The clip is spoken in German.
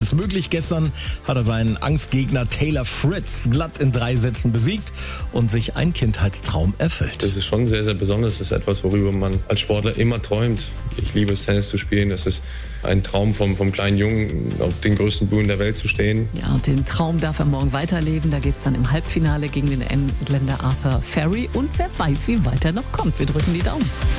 alles möglich. Gestern hat er seinen Angstgegner Taylor Fritz glatt in 3 Sätzen besiegt und sich einen Kindheitstraum erfüllt. Das ist schon sehr, sehr besonders. Das ist etwas, worüber man als Sportler immer träumt. Ich liebe es, Tennis zu spielen. Das ist ein Traum vom kleinen Jungen, auf den größten Bühnen der Welt zu stehen. Ja, und den Traum darf er morgen weiterleben. Da geht es dann im Halbfinale gegen den Engländer Arthur Ferry. Und wer weiß, wie weit er noch kommt. Wir drücken die Daumen.